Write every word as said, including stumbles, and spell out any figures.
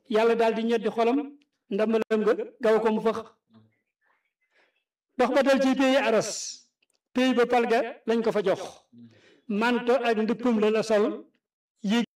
yàlla daal di ñeddi xolam ndambalam nga gaw ko mu fëx dox ba dal ci pays aras pays ba palga lañ ko fa jox manto ak ndëppam la la sol yéeg